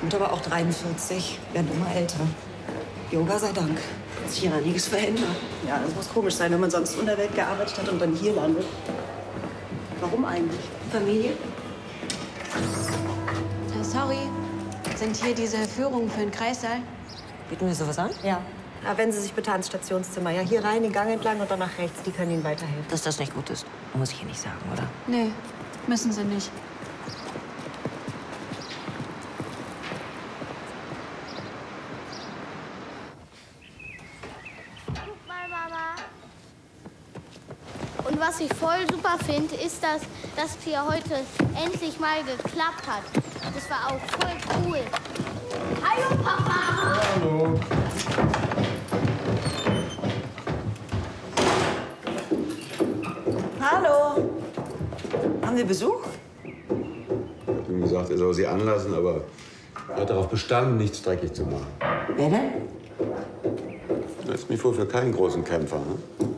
Und aber auch 43, werden immer älter. Yoga sei Dank. Hat sich ja einiges verändert. Ja, das muss komisch sein, wenn man sonst in der Welt gearbeitet hat und dann hier landet. Warum eigentlich? Familie? Sorry, sind hier diese Führungen für den Kreissaal? Bieten wir sowas an? Ja. Aber wenden Sie sich bitte ans Stationszimmer. Ja, hier rein, den Gang entlang und dann nach rechts. Die können Ihnen weiterhelfen. Dass das nicht gut ist, muss ich hier nicht sagen, oder? Nee, müssen Sie nicht. Guck mal, Mama. Und was ich voll super finde, ist, dass das hier heute endlich mal geklappt hat. Das war auch voll cool. Hallo, Papa! Hallo. Hallo. Haben wir Besuch? Ich hab ihm gesagt, er soll sie anlassen, aber er hat darauf bestanden, nichts dreckig zu machen. Wer denn? Er ist mich wohl für keinen großen Kämpfer, ne?